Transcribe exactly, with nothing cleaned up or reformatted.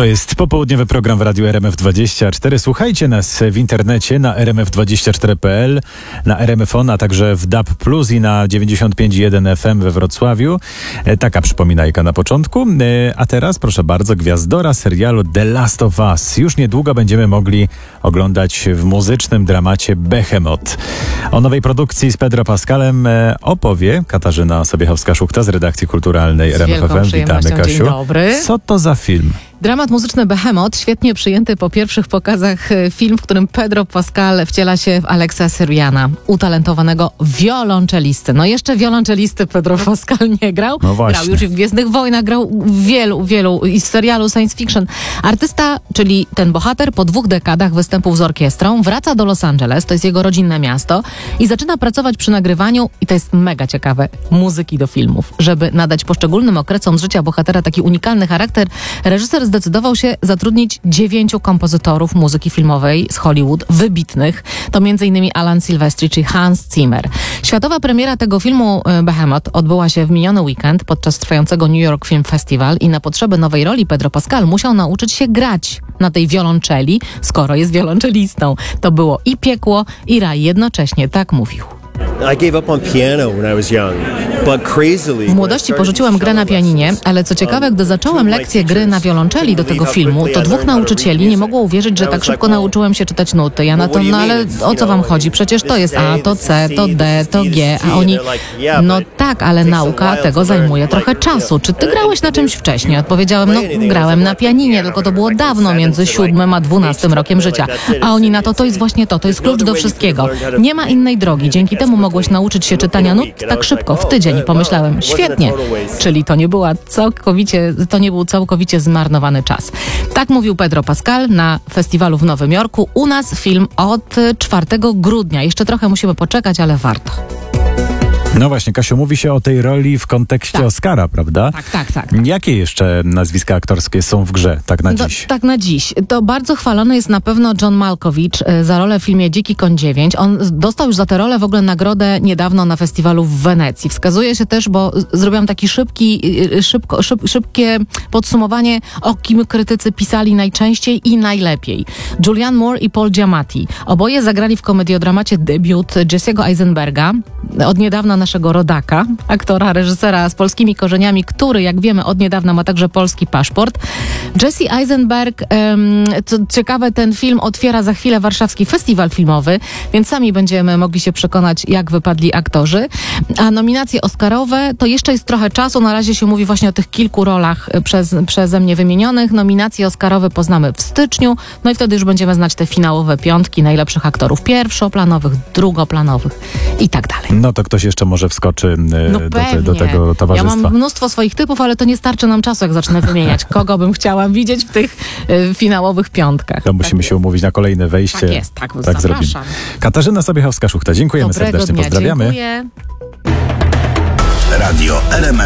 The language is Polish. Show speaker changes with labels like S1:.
S1: To jest popołudniowy program w Radiu R M F dwadzieścia cztery. Słuchajcie nas w internecie na r m f dwadzieścia cztery kropka p l, na R M F on, a także w D A B plus i na dziewięćdziesiąt pięć przecinek jeden F M we Wrocławiu. E, taka przypominajka na początku. E, a teraz, proszę bardzo, gwiazdora serialu The Last of Us. Już niedługo będziemy mogli oglądać w muzycznym dramacie Behemoth. O nowej produkcji z Pedro Pascalem e, opowie Katarzyna Sobiechowska-Szukta z redakcji kulturalnej R M F F M. Witamy, Kasiu.
S2: Dzień dobry.
S1: Co to za film?
S2: Dramat muzyczny Behemoth, świetnie przyjęty po pierwszych pokazach film, w którym Pedro Pascal wciela się w Alexa Syriana, utalentowanego wiolonczelisty. No jeszcze wiolonczelisty Pedro Pascal nie grał.
S1: No właśnie.
S2: Grał już i w Gwiezdnych Wojnach, grał w wielu, wielu i z serialu science fiction. Artysta, czyli ten bohater, po dwóch dekadach występów z orkiestrą wraca do Los Angeles, to jest jego rodzinne miasto, i zaczyna pracować przy nagrywaniu, i to jest mega ciekawe, muzyki do filmów. Żeby nadać poszczególnym okresom z życia bohatera taki unikalny charakter, reżyser zdecydował się zatrudnić dziewięciu kompozytorów muzyki filmowej z Hollywood, wybitnych. To między innymi Alan Silvestri czy Hans Zimmer. Światowa premiera tego filmu Behemoth odbyła się w miniony weekend podczas trwającego New York Film Festival i na potrzeby nowej roli Pedro Pascal musiał nauczyć się grać na tej wiolonczeli, skoro jest wiolonczelistą. To było i piekło, i raj jednocześnie, tak mówił. W młodości porzuciłem grę na pianinie, ale co ciekawe, gdy zacząłem lekcję gry na wiolonczeli do tego filmu, to dwóch nauczycieli nie mogło uwierzyć, że tak szybko nauczyłem się czytać nuty. Ja na to, no ale o co wam chodzi? Przecież to jest A, to C, to D, to G, a oni, no tak, ale nauka tego zajmuje trochę czasu. Czy ty grałeś na czymś wcześniej? Odpowiedziałem, no grałem na pianinie, tylko to było dawno, między siódmym a dwunastym rokiem życia. A oni na to, to jest właśnie to, to jest klucz do wszystkiego. Nie ma innej drogi, dzięki temu mogłeś nauczyć się czytania nut tak szybko, w tydzień. Pomyślałem, świetnie, czyli to nie była całkowicie, to nie był całkowicie zmarnowany czas. Tak mówił Pedro Pascal na festiwalu w Nowym Jorku. U nas film od czwartego grudnia. Jeszcze trochę musimy poczekać, ale warto.
S1: No właśnie, Kasiu, mówi się o tej roli w kontekście
S2: tak.
S1: Oscara, prawda?
S2: Tak, tak, tak, tak.
S1: Jakie jeszcze nazwiska aktorskie są w grze, tak na
S2: Do,
S1: dziś?
S2: tak na dziś. To bardzo chwalony jest na pewno John Malkovich y, za rolę w filmie Dziki Koń dziewięć. On dostał już za tę rolę w ogóle nagrodę niedawno na festiwalu w Wenecji. Wskazuje się też, bo z- zrobiłam taki szybki, y, szybko, szyb, szybkie podsumowanie, o kim krytycy pisali najczęściej i najlepiej. Julianne Moore i Paul Giamatti. Oboje zagrali w komediodramacie debiut Jesse'ego Eisenberga, od niedawna naszego rodaka, aktora, reżysera z polskimi korzeniami, który, jak wiemy, od niedawna ma także polski paszport. Jesse Eisenberg, um, co ciekawe, ten film otwiera za chwilę Warszawski Festiwal Filmowy, więc sami będziemy mogli się przekonać, jak wypadli aktorzy. A nominacje oscarowe, to jeszcze jest trochę czasu, na razie się mówi właśnie o tych kilku rolach przez, przeze mnie wymienionych. Nominacje oscarowe poznamy w styczniu, no i wtedy już będziemy znać te finałowe piątki najlepszych aktorów pierwszoplanowych, drugoplanowych i tak dalej.
S1: No to ktoś jeszcze może wskoczy
S2: No
S1: do, te, do tego towarzystwa.
S2: Ja mam mnóstwo swoich typów, ale to nie starczy nam czasu, jak zacznę wymieniać, kogo bym chciała widzieć w tych y, finałowych piątkach.
S1: To musimy tak się umówić na kolejne wejście.
S2: Tak jest, tak,
S1: tak zrobimy. Katarzyna Sobiechowska-Szukta, dziękujemy
S2: Dobrego
S1: serdecznie,
S2: dnia,
S1: pozdrawiamy.
S2: Dziękuję.
S3: Radio R M F